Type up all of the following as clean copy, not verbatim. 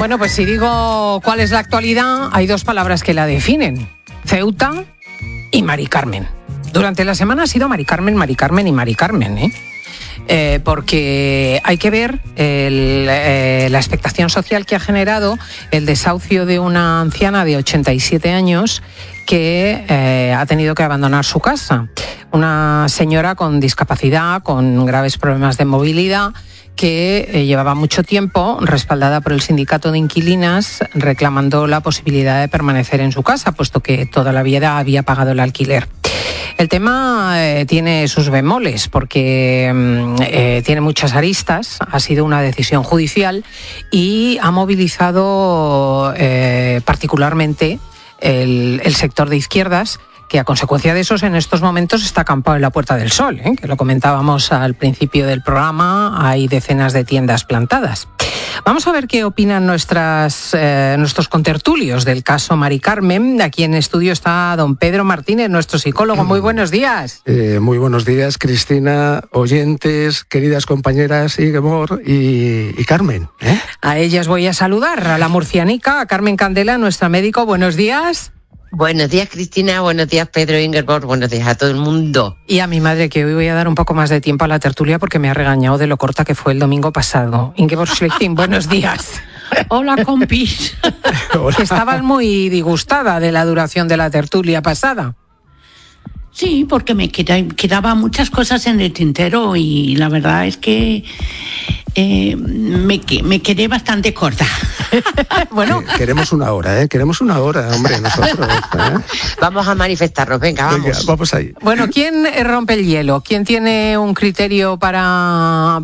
Bueno, pues si digo cuál es la actualidad, hay dos palabras que la definen: Ceuta y Mari Carmen. Durante la semana ha sido Mari Carmen, Mari Carmen y Mari Carmen, porque hay que ver la expectación social que ha generado el desahucio de una anciana de 87 años que ha tenido que abandonar su casa. Una señora con discapacidad, con graves problemas de movilidad, que llevaba mucho tiempo respaldada por el sindicato de inquilinas reclamando la posibilidad de permanecer en su casa, puesto que toda la vida había pagado el alquiler. El tema tiene sus bemoles porque tiene muchas aristas, ha sido una decisión judicial y ha movilizado particularmente el sector de izquierdas, que a consecuencia de eso en estos momentos está acampado en la Puerta del Sol, que lo comentábamos al principio del programa, hay decenas de tiendas plantadas. Vamos a ver qué opinan nuestros contertulios del caso Mari Carmen. Aquí en estudio está don Pedro Martínez, nuestro psicólogo. Muy buenos días. Muy buenos días, Cristina, oyentes, queridas compañeras Ingeborg y Carmen. A ellas voy a saludar, a la murcianica, a Carmen Candela, nuestra médico. Buenos días. Buenos días, Cristina. Buenos días, Pedro Ingeborg. Buenos días a todo el mundo. Y a mi madre, que hoy voy a dar un poco más de tiempo a la tertulia porque me ha regañado de lo corta que fue el domingo pasado. Ingeborg Schlichting, buenos días. Hola, compis. Hola. Estabas muy disgustada de la duración de la tertulia pasada. Sí, porque me quedaba muchas cosas en el tintero y la verdad es que me quedé bastante corta. Bueno, queremos una hora, queremos una hora, hombre, nosotros. Vamos a manifestarnos, venga, vamos ahí. Bueno, ¿quién rompe el hielo? ¿Quién tiene un criterio para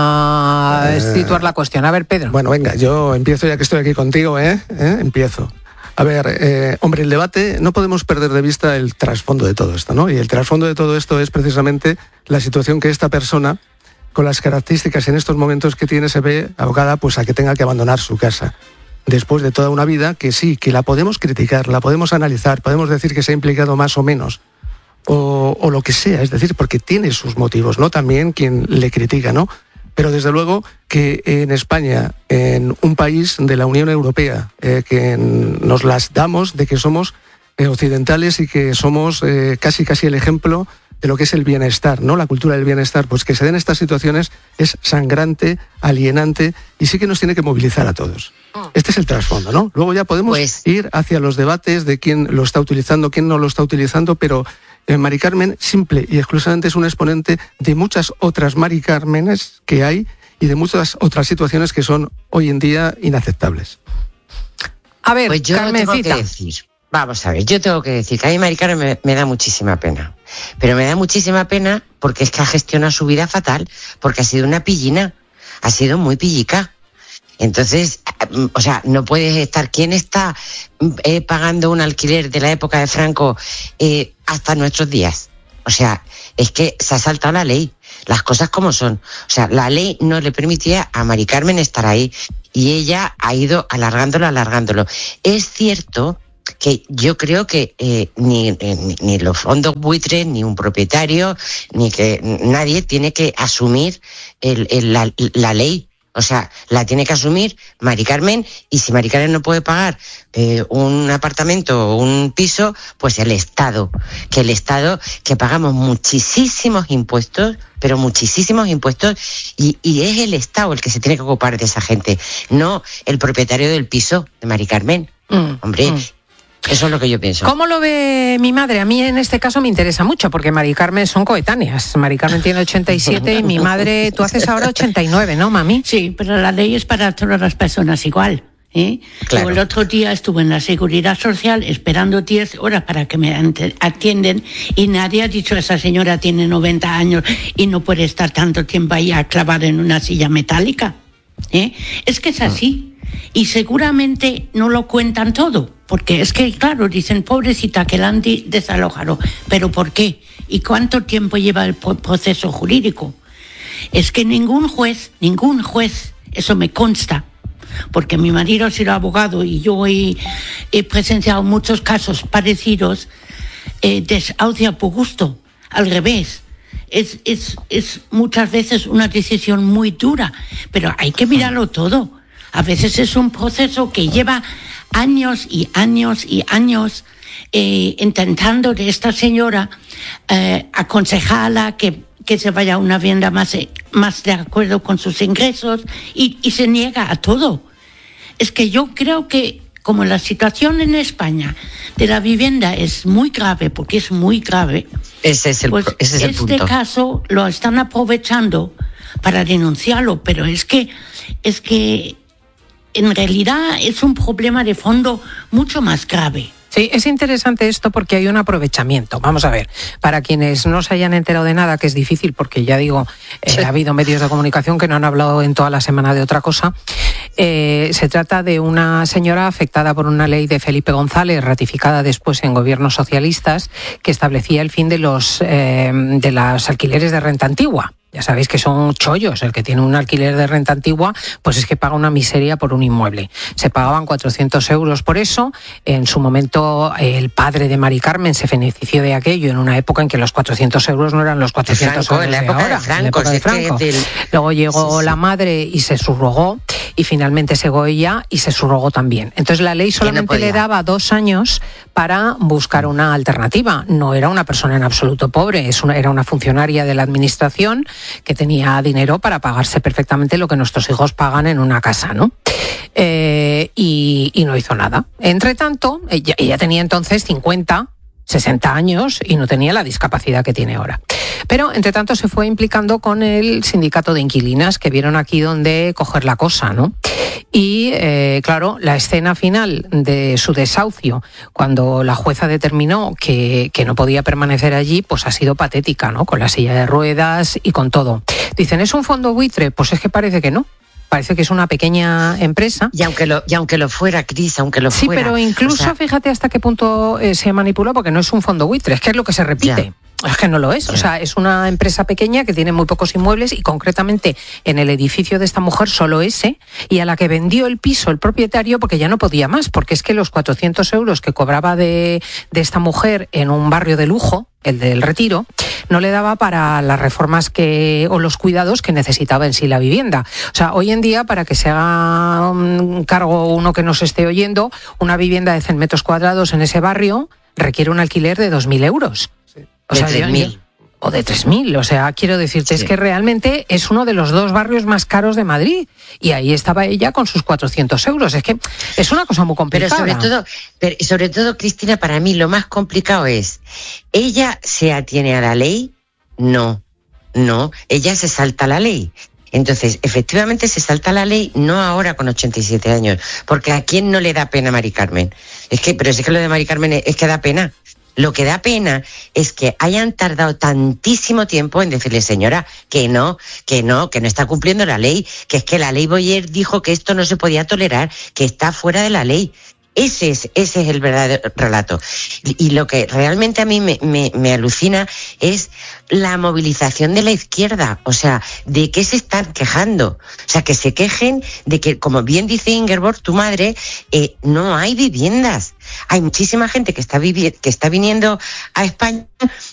situar la cuestión? A ver, Pedro. Bueno, venga, yo empiezo ya que estoy aquí contigo, empiezo. A ver, hombre, el debate, no podemos perder de vista el trasfondo de todo esto, ¿no? Y el trasfondo de todo esto es precisamente la situación que esta persona, con las características en estos momentos que tiene, se ve abocada pues a que tenga que abandonar su casa. Después de toda una vida que sí, que la podemos criticar, la podemos analizar, podemos decir que se ha implicado más o menos, o lo que sea, es decir, porque tiene sus motivos, ¿no? También quien le critica, ¿no? Pero desde luego que en España, en un país de la Unión Europea, que nos las damos de que somos occidentales y que somos casi el ejemplo de lo que es el bienestar, ¿no? La cultura del bienestar, pues que se den estas situaciones es sangrante, alienante y sí que nos tiene que movilizar a todos. Este es el trasfondo, ¿no? Luego ya podemos ir hacia los debates de quién lo está utilizando, quién no lo está utilizando, pero Mari Carmen simple y exclusivamente es un exponente de muchas otras Mari Carmenes que hay y de muchas otras situaciones que son hoy en día inaceptables. A ver, pues yo Carmencita. tengo que decir, vamos a ver, yo tengo que decir que a mí Mari Carmen me da muchísima pena. Pero me da muchísima pena porque es que ha gestionado su vida fatal, porque ha sido una pillina, ha sido muy pillica. Entonces, o sea, no puedes estar. ¿Quién está pagando un alquiler de la época de Franco hasta nuestros días? O sea, es que se ha saltado la ley, las cosas como son. O sea, la ley no le permitía a Mari Carmen estar ahí y ella ha ido alargándolo. Es cierto que yo creo que ni los fondos buitres, ni un propietario, ni que nadie tiene que asumir la ley. O sea, la tiene que asumir Mari Carmen, y si Mari Carmen no puede pagar un apartamento o un piso, pues el Estado, que pagamos muchísimos impuestos, pero muchísimos impuestos, y es el Estado el que se tiene que ocupar de esa gente, no el propietario del piso de Mari Carmen. Hombre, eso es lo que yo pienso. ¿Cómo lo ve mi madre? A mí en este caso me interesa mucho porque Mari Carmen son coetáneas. Mari Carmen tiene 87 y mi madre, tú haces ahora 89, ¿no, mami? Sí, pero la ley es para todas las personas igual. Claro. Yo el otro día estuve en la Seguridad Social esperando 10 horas para que me atienden y nadie ha dicho esa señora tiene 90 años y no puede estar tanto tiempo ahí clavada en una silla metálica. Es que es así. Y seguramente no lo cuentan todo, porque es que, claro, dicen, pobrecita, que la han desalojado. ¿Pero por qué? ¿Y cuánto tiempo lleva el proceso jurídico? Es que ningún juez, eso me consta, porque mi marido ha sido abogado y yo he presenciado muchos casos parecidos, desahucia por gusto, al revés. Es muchas veces una decisión muy dura, pero hay que mirarlo todo. A veces es un proceso que lleva años y años y años intentando de esta señora aconsejarla que se vaya a una vivienda más de acuerdo con sus ingresos y se niega a todo. Es que yo creo que como la situación en España de la vivienda es muy grave, porque es muy grave, ese es el punto. Este caso lo están aprovechando para denunciarlo, pero es que en realidad es un problema de fondo mucho más grave. Sí, es interesante esto porque hay un aprovechamiento. Vamos a ver, para quienes no se hayan enterado de nada, que es difícil porque ya digo, ha habido medios de comunicación que no han hablado en toda la semana de otra cosa. Se trata de una señora afectada por una ley de Felipe González, ratificada después en gobiernos socialistas, que establecía el fin de los alquileres de renta antigua. Ya sabéis que son chollos. El que tiene un alquiler de renta antigua, pues es que paga una miseria por un inmueble. Se pagaban 400 euros por eso. En su momento, el padre de Mari Carmen se benefició de aquello en una época en que los 400 euros no eran los 400 euros de ahora. En la época de Franco. Luego llegó la madre y se subrogó, y finalmente llegó ella y se subrogó también. Entonces la ley solamente le daba 2 años para buscar una alternativa. No era una persona en absoluto pobre, era una funcionaria de la administración que tenía dinero para pagarse perfectamente lo que nuestros hijos pagan en una casa, ¿no? Y no hizo nada. Entre tanto, ella tenía entonces 50, 60 años y no tenía la discapacidad que tiene ahora. Pero, entre tanto, se fue implicando con el sindicato de inquilinas, que vieron aquí donde coger la cosa, ¿no? Y, claro, la escena final de su desahucio, cuando la jueza determinó que no podía permanecer allí, pues ha sido patética, ¿no? Con la silla de ruedas y con todo. Dicen, ¿es un fondo buitre? Pues es que parece que no. Parece que es una pequeña empresa. Y aunque lo fuera, Cris, aunque lo fuera. Sí, pero incluso, fíjate hasta qué punto se manipuló, porque no es un fondo buitre, es que es lo que se repite. Ya. Es que no lo es. O sea, es una empresa pequeña que tiene muy pocos inmuebles y concretamente en el edificio de esta mujer solo ese, y a la que vendió el piso el propietario porque ya no podía más, porque es que los 400 euros que cobraba de esta mujer en un barrio de lujo, el del Retiro, no le daba para las reformas o los cuidados que necesitaba en sí la vivienda. O sea, hoy en día, para que se haga cargo uno que nos esté oyendo, una vivienda de 100 metros cuadrados en ese barrio requiere un alquiler de 2.000 euros. O sea, de 3.000. O de 3.000, o sea, quiero decirte, es que realmente es uno de los 2 barrios más caros de Madrid, y ahí estaba ella con sus 400 euros, es que es una cosa muy complicada. Pero sobre todo, Cristina, para mí lo más complicado es, ¿ella se atiene a la ley? No, ella se salta la ley. Entonces, efectivamente se salta la ley, no ahora con 87 años, porque ¿a quién no le da pena a Mari Carmen? Pero es que lo de Mari Carmen es que da pena. Lo que da pena es que hayan tardado tantísimo tiempo en decirle, señora, que no está cumpliendo la ley, que es que la ley Boyer dijo que esto no se podía tolerar, que está fuera de la ley. Ese es el verdadero relato. Y lo que realmente a mí me alucina es la movilización de la izquierda. O sea, ¿de qué se están quejando? O sea, que se quejen de que, como bien dice Ingeborg, tu madre, no hay viviendas. Hay muchísima gente que está viniendo a España